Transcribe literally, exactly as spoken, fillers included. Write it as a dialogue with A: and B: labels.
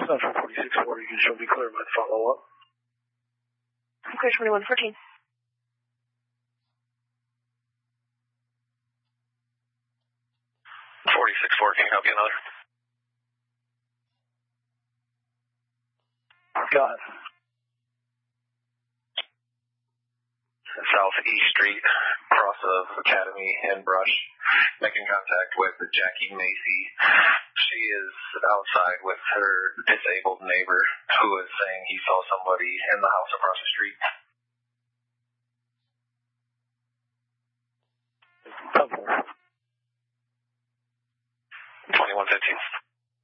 A: Central forty-six four, you shall be clear by follow-up.
B: Clear twenty-one fourteen.
C: forty-six four, can you help you another?
A: Got it.
C: Southeast Street, cross of Academy and Brush, making contact with Jackie Macy. She is outside with her disabled neighbor who is saying he saw somebody in the house across the street.